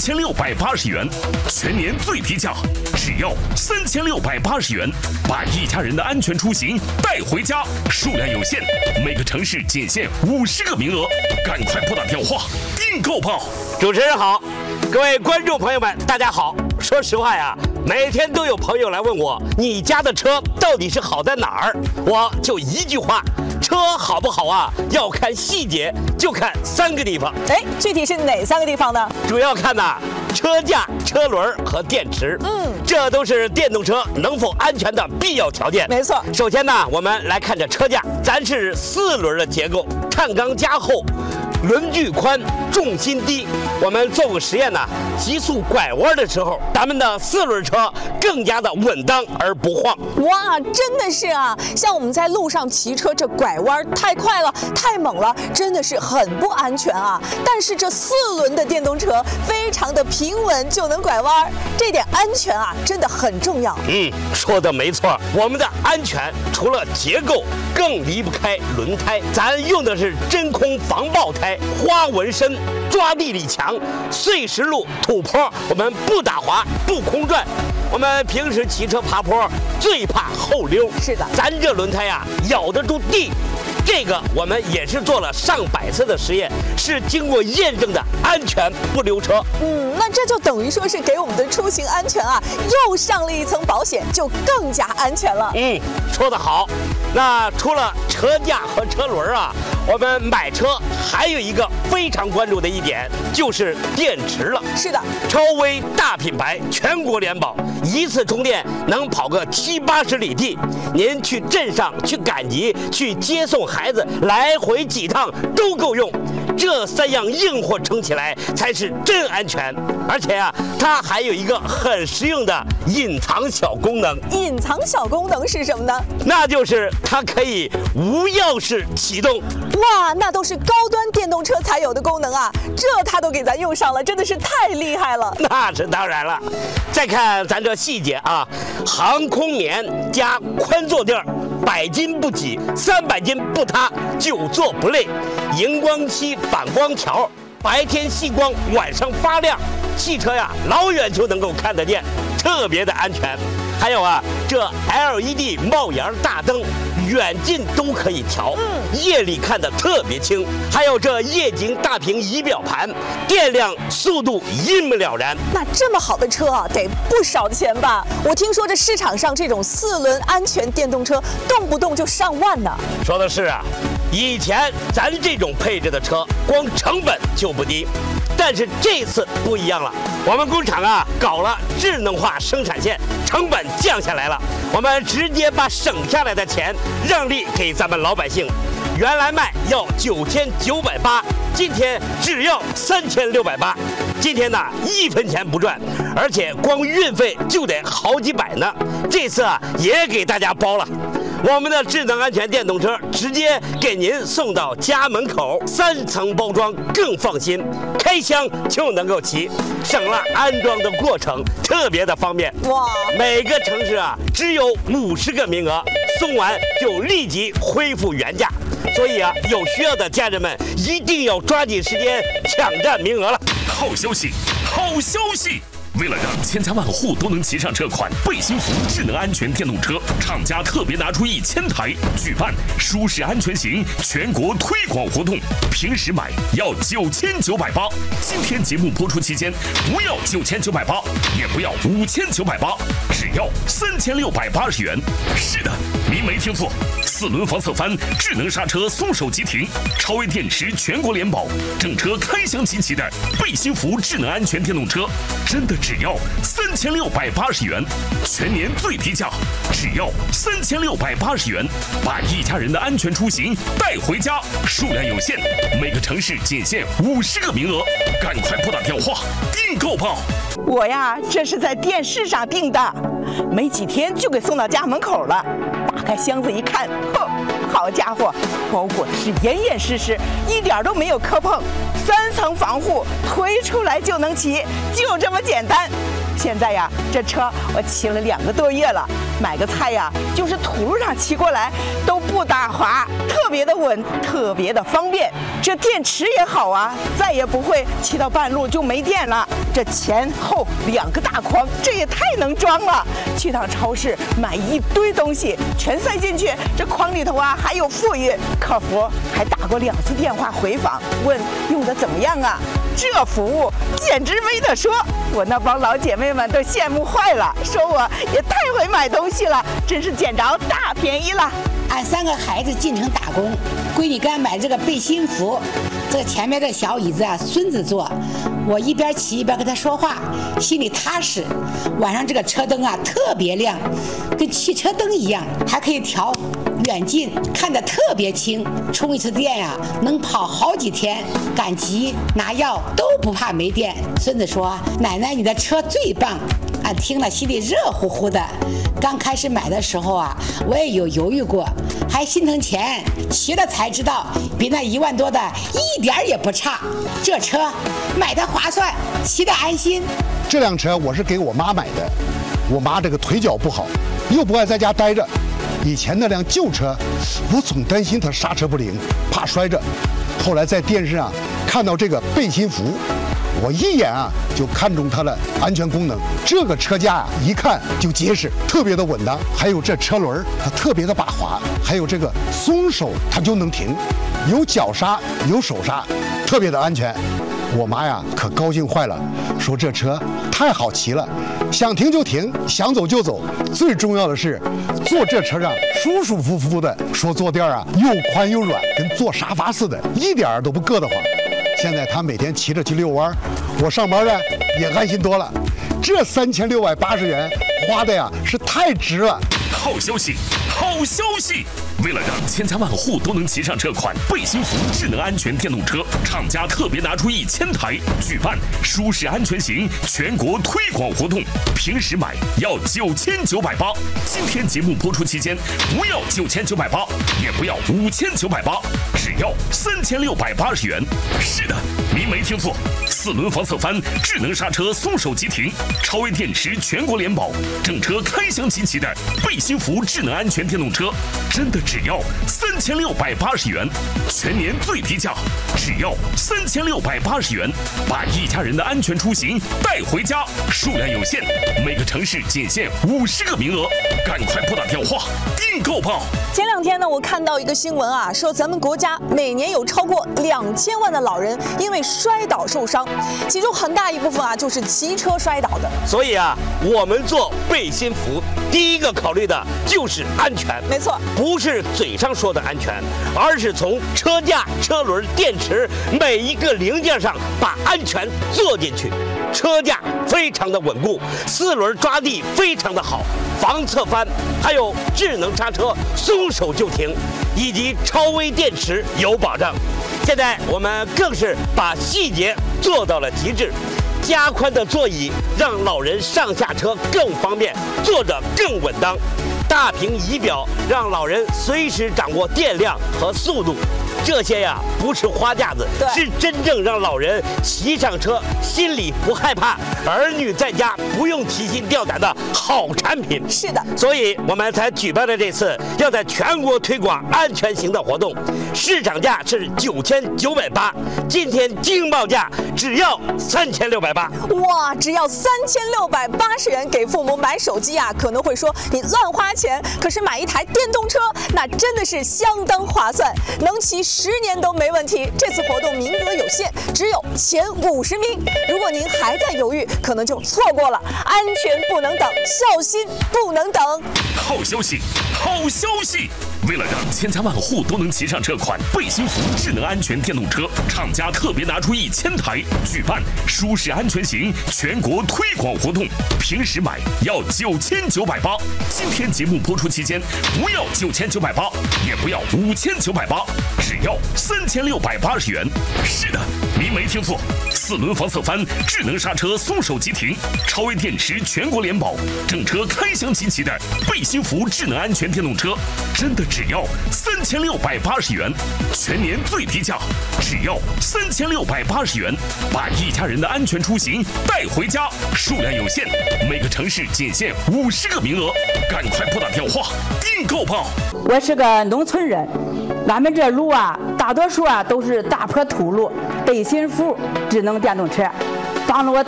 3680元，全年最低价只要3680元，把一家人的安全出行带回家。数量有限，每个城市仅限50个名额，赶快拨打电话订购吧。 主持人好，各位观众朋友们，大家好。说实话呀，每天都有朋友来问我，你家的车到底是好在哪儿？我就一句话，车好不好啊，要看细节，就看3个地方。 具体是哪3个地方呢？ 主要看车架、车轮和电池。这都是电动车能否安全的必要条件。 没错。 首先我们来看这车架，咱是4轮的结构，碳钢加厚，轮距宽，重心低。我们做过实验急速拐弯的时候，咱们的4轮车更加的稳当而不晃。 哇，真的是啊！像我们在路上骑车，这拐弯太快了，太猛了，真的是很不安全啊。但是这4轮的电动车非常的平稳，就能拐弯，这点安全真的很重要。 说的没错，我们的安全除了结构，更离不开轮胎。咱用的是真空防爆胎，花纹深，抓地力强，碎石路、土坡我们不打滑，不空转。我们平时骑车爬坡最怕后溜， 是的， 咱这轮胎咬得住地。这个我们也是做了上百次的实验，是经过验证的安全不溜车。 那这就等于说是给我们的出行安全又上了一层保险，就更加安全了。 说得好。那除了车架和车轮我们买车还有一个非常关注的一点，就是电池了。 是的， 超微大品牌，全国联保，一次充电能跑个70-80里地。您去镇上、去赶集、去接送孩子，来回几趟都够用。这3样硬货撑起来才是真安全。而且它还有一个很实用的隐藏小功能。 隐藏小功能是什么呢？ 那就是它可以无钥匙启动。 哇，那都是高端电动车才有的功能这它都给咱用上了，真的是太厉害了。 那是当然了。再看咱这细节航空棉加宽坐垫，100斤不挤，300斤不塌，9坐不累。荧光漆反光条，白天吸光，晚上发亮。汽车老远就能够看得见，特别的安全。还有这 LED 帽檐大灯，远近都可以调，夜里看得特别清。还有这液晶大屏仪表盘，电量、速度一目了然。 那这么好的车得不少钱吧？我听说这市场上这种4轮安全电动车，动不动就上万呢。 说的是以前咱这种配置的车，光成本就不低。但是这次不一样了，我们工厂搞了智能化生产线，成本降下来了。我们直接把省下来的钱让利给咱们老百姓。原来卖要9980，今天只要3680。今天1分钱不赚，而且光运费就得好几百呢。这次也给大家包了。我们的智能安全电动车直接给您送到家门口，3层包装更放心，开箱就能够骑，省了安装的过程，特别的方便。 哇！ 每个城市只有50个名额，送完就立即恢复原价。所以有需要的家人们一定要抓紧时间抢占名额了。 好消息，好消息！为了让千家万户都能骑上这款贝辛福智能安全电动车，厂家特别拿出1000台，举办舒适安全行全国推广活动。平时买要9980，今天节目播出期间不要9980，也不要5980，只要3680元。是的，您没听错，4轮防侧翻，智能刹车松手即停，超微电池全国联保，整车开箱齐齐的贝辛福智能安全电动车，真的只要3680元，全年最低价只要3680元，把一家人的安全出行带回家。数量有限，每个城市仅限50个名额，赶快拨打电话订购吧。 我这是在电视上订的，没几天就给送到家门口了。打开箱子一看，好家伙，包裹的是严严实实，一点都没有磕碰，3层防护，推出来就能骑，就这么简单。现在这车我骑了2个多月了， 买个菜呀，就是土路上骑过来都不打滑，特别的稳，特别的方便。这电池也好啊，再也不会骑到半路就没电了。这前后2个大筐，这也太能装了。去趟超市买一堆东西，全塞进去，这筐里头啊还有富裕。客服还打过2次电话回访，问用的怎么样啊？这服务简直没得说，我那帮老姐妹们都羡慕坏了，说我也太会买东西了，真是捡着大便宜了。 俺3个孩子进城打工，闺女给俺买这个背心服，这个前面这小椅子啊，孙子坐，我一边骑一边跟他说话，心里踏实。晚上这个车灯啊特别亮，跟汽车灯一样，还可以调远近，看得特别清。充一次电啊，能跑好几天，赶集拿药都不怕没电。孙子说：“奶奶，你的车最棒。”俺听了心里热乎乎的。刚开始买的时候啊，我也有犹豫过，还心疼钱，骑了才知道比那1万多的一点也不差。这车买的划算，骑的安心。 这辆车我是给我妈买的，我妈这个腿脚不好，又不爱在家待着。以前那辆旧车，我总担心它刹车不灵，怕摔着。后来在电视上看到这个背心服，我一眼啊就看中它的安全功能。这个车架啊一看就结实，特别的稳当。还有这车轮它特别的把滑，还有这个松手它就能停，有脚刹有手刹，特别的安全。我妈呀可高兴坏了，说这车太好骑了，想停就停，想走就走。最重要的是坐这车上舒舒服服的，说坐垫啊又宽又软，跟坐沙发似的，一点都不硌得慌。现在她每天骑着去遛弯，我上班呢也安心多了。这3680元花的呀是太值了。 好消息，好消息！为了让千家万户都能骑上这款背心服智能安全电动车，厂家特别拿出1000台，举办舒适安全行全国推广活动。平时买要9980，今天节目播出期间不要9980，也不要5980，只要3680元。是的，您没听错，4轮防侧翻、智能刹车、松手急停、超微电池全国联保，整车开箱集齐的背心服智能安全电动车，真的只要3680元，全年最低价，只要3680元，把一家人的安全出行带回家。数量有限，每个城市仅限50个名额，赶快拨打电话订购吧。 前2天呢，我看到一个新闻啊，说咱们国家每年有超过2000万的老人因为摔倒受伤，其中很大一部分啊就是骑车摔倒的。 所以啊，我们做背心服，第一个考虑的就是安全。 没错， 不是嘴上说的安全，而是从车架、车轮、电池每一个零件上把安全做进去。车架非常的稳固，4轮抓地非常的好，防侧翻，还有智能刹车，松手就停，以及超微电池有保障。现在我们更是把细节做到了极致，加宽的座椅让老人上下车更方便，坐着更稳当。大屏仪表让老人随时掌握电量和速度，这些呀不是花架子，是真正让老人骑上车心里不害怕，儿女在家不用提心吊胆的好产品。 是的， 所以我们才举办了这次要在全国推广安全行的活动，市场价是9980，今天经报价只要3680。 哇，只要3680元给父母买手机啊，可能会说你乱花钱，可是买一台电动车那真的是相当划算，能骑10年都没问题。这次活动名额有限，只有前50名，如果您还在犹豫，可能就错过了。安全不能等，孝心不能等。 好消息，好消息！为了让千家万户都能骑上这款背心服智能安全电动车，厂家特别拿出1000台，举办舒适安全行全国推广活动。平时买要9980，今天节目播出期间不要9980，也不要5980，只要3680元。是的， 您没听错，4轮防侧翻，智能刹车，松手即停，超微电池，全国联保，整车开箱集齐的贝心福智能安全电动车，真的只要3680元，全年最低价，只要3680元，把一家人的安全出行带回家，数量有限，每个城市仅限50个名额，赶快拨打电话订购吧。 我是个农村人，俺们这路啊，大多数啊都是大坡土路，贝心福智能电动车，帮了我